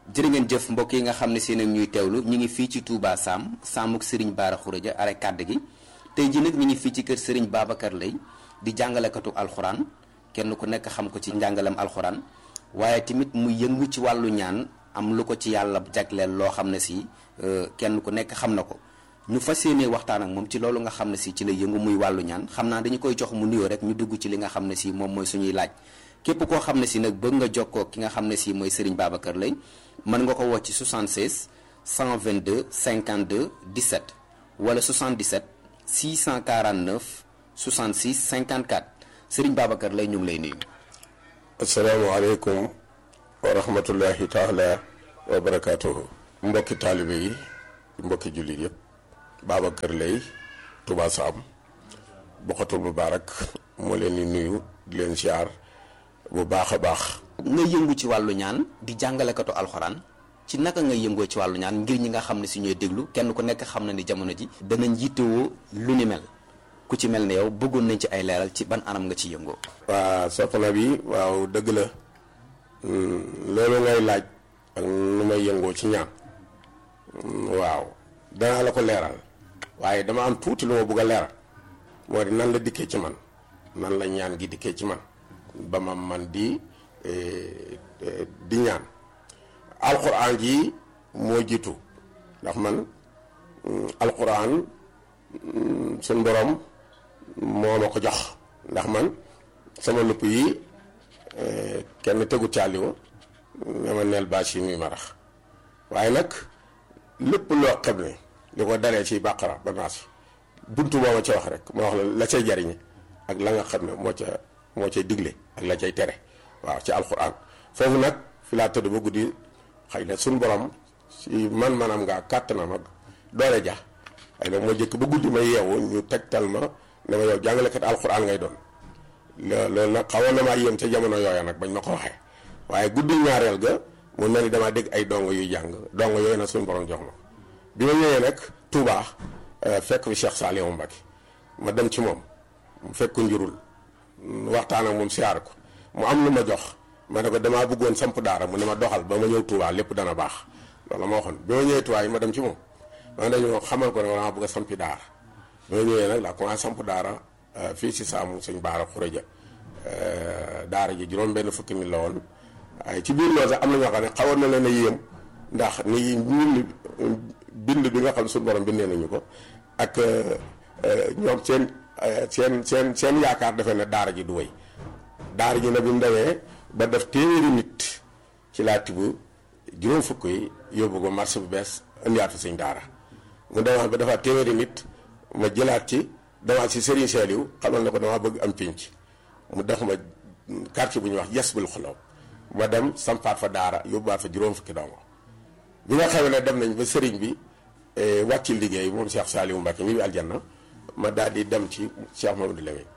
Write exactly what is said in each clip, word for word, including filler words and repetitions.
jërë ngeen jëf mbokk yi nga xam ne seen ak ñuy teewlu ñu ngi fii ci Touba Sam Samuk Serigne Bara Khourédia are kàdd gi tey ji nag ñu ngi fii ci kër Serigne Babacar Lay di jàngalekatu alxuraan kenn ku nekk xam ko ci njàngalem alxuraan waaye tamit mu yëngu ci wàllu ñaan am lu ko ci yàlla jagleel loo xam ne si kenn ku nekk xam na ko ñu fas yéenee waxtaan ak moom ci loolu nga xam ne si ci la yëngu muy wàllu ñaan xam naa dañu koy jox mu nuyoo rek ñu dugg ci li nga xam ne si moom mooy suñuy laaj képp koo xam ne si nag bëgg nga jokkoo ki nga xam ne si mooy Serigne Babacar Lay mën nga ko woo ci soixante-seize cent vingt-deux cinquante-deux dix-sept wala soixante-dix-sept six cent quarante-neuf soixante-six cinquante-quatre Serigne Babacar Lay ñu ngi lay nuyu. asalaamaaleykum wa rahmatullahi taala wa barakaatuhu. mbokki taalibe yi mbokki jullit yëpp Babacar Lay Touba Sam Bokhatul Moubarak moo leen di nuyu di leen siyaar bu baax a baax. nga yëngu ci wàllu ñaan di jàngalekatu alxuraan ci naka nga yëngoo ci wàllu ñaan ngir ñi nga xam ne si ñooy déglu kenn ku nekk xam na ni jamono ji danañ yittewoo lu ni mel ku ci mel ne yow bëggoon nañ ci ay leeral ci ban anam nga ci yëngoo. waa soxna bi waaw dëgg la loolu ngay laaj ak nu may yëngoo ci ñaan waaw danaa la ko leeral waaye dama am tuuti lu ma bëgg a leeral moo di nan la dikkee ci man nan la ñaan gi dikkee ci man ba ma man di di ñaan alquran ji moo jiitu ndax man alquran suñ borom moo ma ko jox ndax man sama lupp yi kenn tegu caaliwo ne ma neel bâche yi muy marax waaye nag lépp loo xam ne li ko daree ci bàqara ba naas buntu boo ma ca wax rek ma wax la la cay jariñe ak la nga xam ne moo ca moo cay digle ak la cay tere waaw ci alquran foofu nag fi laa tëdd ba guddi xëy na suñ borom si man manam ngaa kàttanam ak doole ja xëy na moo jëkk ba guddi ma yeewu ñu tegtal ma ne ma yow jàngalekat alquran ngay doon loolu nag xawoon na maa yéem ca jamono yooya nag bañ ma ko waxee waaye guddi ñaareel ga mu mel ni damaa dégg ay dongo yuy jàng dongo yooyu nag suñ borom jox ma bi ma ñëwee nag Touba fekk fi Cheikh Saliou Mbacké ma dem ci moom mu fekk njurul waxtaan ak moom siyaar ko mu am lu ma jox ma ne ko damaa bëggoon samp daara mu ne ma doxal ba ma ñëw Touba lépp dana baax loolu ma waxoon bi ma ñëwee Touba yi ma dem ci moom ma dañu xamal ko ne dama bëgg a sampi daara bi ma ñëwee nag laa commencé samp daara fii si Saamu Sëñ Bara Khourédia daara ji juróom benn fukki nit la woon waaye ci biir loolu sax am na ñoo xam ne xawoon na leen a yéem ndax ni ñun bind bi nga xam suñu borom bindee nañu ko ak ñoom seen seen seen seen yaakaar defee ne daara ji du wéy daara ji nag bi mu demee ba def téeméeri nit ci laa tibb juróom fukk yi yóbbu ko marché bu bees indiwaat fi sëñ daara mu demaat ba defaat téeméeri nit ma jëlaat ci demaat si Serigne Saliou xamal ne ko damaa bëgg am pénc mu def ma quartier bu ñuy wax Yasbul Xulaw ma dem sampaat fa daara yóbbuwaat fa juróom fukki dongo bi nga xamee ne dem nañ ba Serigne bi wàcc liggéey moom Cheikh Saliou Mbacké ñi bi aljanna ma daal di dem ci Cheikh Mamadou Lamine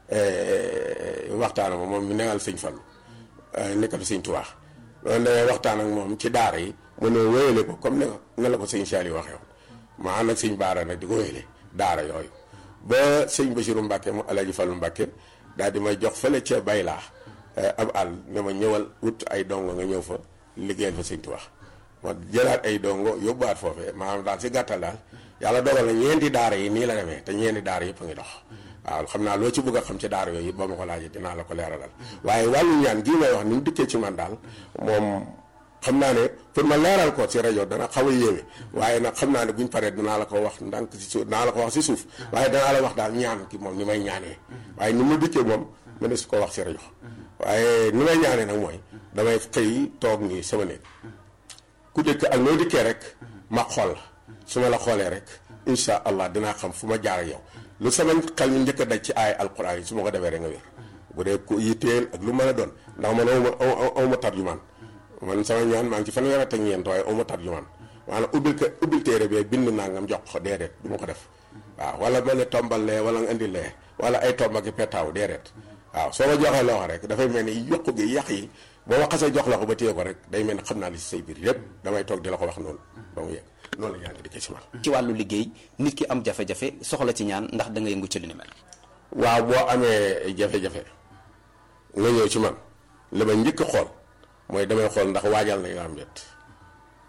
waxtaan ak moom mi negal sëñ Fallu nekkal sëñ Tuubaa loolu damay waxtaan ak moom ci daara yi mu ne wéyale ko comme ne nga la ko sëñ Saliou waxee woon ma ànd ak sëñ Baara nag di ko wéyale daara yooyu ba sëñ Bassirou Mbacké mu Alaaji Fallu Mbacké daal di may jox fële ca Baylaa ab àll ne ma ñëwal wut ay dongo nga ñëw fa liggéeyal fa sëñ Tuubaa ma jëlaat ay dongo yóbbuwaat foofee maanaam daal si gàttal daal yàlla dogal na ñeenti daara yi nii la demee te ñeenti daara yëpp a ngi dox waaw xam naa loo ci bëgg a xam ci daara yooyu ba ma ko laajee dinaa la ko leeralal waaye wàllu ñaan gii may wax ni mu dikkee ci man daal moom xam naa ne pour ma leeral ko ci rajo dana xaw a yéeme waaye nag xam naa ne buñ paree dinaa la ko wax ndànk si suuf dinaa la ko wax si suuf waaye danaa la wax daal ñaan ki moom ni may ñaanee waaye ni mu dikkee moom ma ne su ko wax ci rajo waaye ni may ñaanee nag mooy damay xëy toog nii sama néeg ku dëkk ak noo dikkee rek ma xool la su ma la xoolee rek incha allah dinaa xam fu ma jaar ak yow lu sama xel ñu njëkk a daj ci aay alquran yi su ma ko defee rek nga wér bu dee ku yitteel ak lu mën a doon ndax man aw ma aw ma tarjumaan man sama ñaan maa ngi ci fanweer ak ñeent waaye aw ma tarjumaan maanaam ubbil ko ubbil téere bee bind nangam jox ko déedéet du ma ko def waaw wala ma ne tombal lee wala nga indi lee wala ay tomb ak petaaw déedéet waaw soo ma joxee loo xam rek dafay mel ni yokku gi yàq yi boo ma xasee jox la ko ba téye ko rek day mel ni xam naa li si say biir yépp damay toog di la ko wax noonu ba mu yegg noonu la ñaan di dikkee ci man. ci wàllu liggéey nit ki am jafe-jafe soxla ci ñaan ndax da nga yëngu ci lu ni mel. waaw boo amee jafe-jafe nga ñëw ci man li ma njëkk a xool mooy damay xool ndax waajal nañ la am yet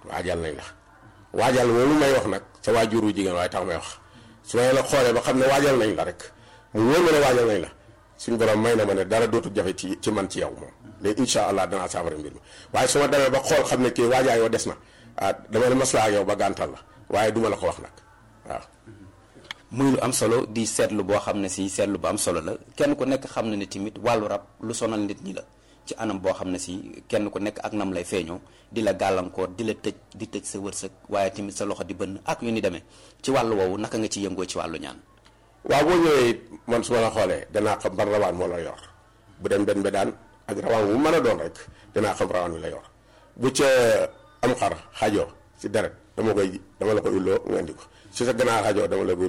waajal nañ la waajal moom may wax nag sa waajuru jigéen waaye tax may wax su ma la xoolee ba xam ne waajal nañ la rek mu wóor ma ne waajal nañ la suñu borom may na ma ne dara dootul jafe ci ci man ci yow moom léegi incha allah danaa saafara mbir mi waaye su ma demee ba xool xam ne kii waajaayoo des na ah dama ne maslaa ak yow ba gàntal la waaye duma la ko wax nag waaw. muy lu am solo di seetlu boo xam ne si seetlu bu am solo la kenn ku nekk xam na ne tamit wàllu rab lu sonal nit ñi la ci anam boo xam ne si kenn ku nekk ak nam lay feeñoo di la gàllankoor di la tëj di tëj sa wërsëg waaye tamit sa loxo di bënn ak yu ni demee ci wàllu woowu naka nga ci yëngoo ci wàllu ñaan. waaw boo ñëwee it man su ma la xoolee danaa xam ban rawaan moo la yor bu dem benn ba daan ak rawaan bu mën a doon rek danaa xam rawaan wi la yor bu ca am xar xajoo si deret dama koy dama la ko ulloo nga indi ko si sa ganaar xajoo dama la koy